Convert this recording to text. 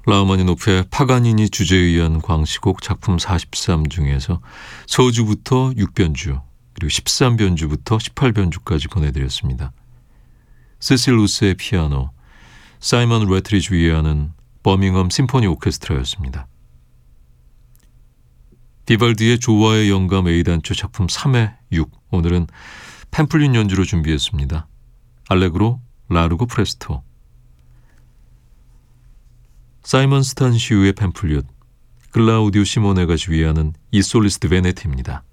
라흐마니노프의 파가니니 주제에 의한 광시곡 작품 43 중에서 서주부터 6변주 그리고 13변주부터 18변주까지 보내드렸습니다. 세실 루스의 피아노, 사이먼 레트리지 위에하는 버밍엄 심포니 오케스트라였습니다. 비발디의 조화의 영감 A단조 작품 3의 6, 오늘은 팸플린 연주로 준비했습니다. 알레그로, 라르고 프레스토. 사이먼 스탄시우의 팸플리엇, 클라우디오 시모네가 지휘하는 이 솔리스트 베네트입니다.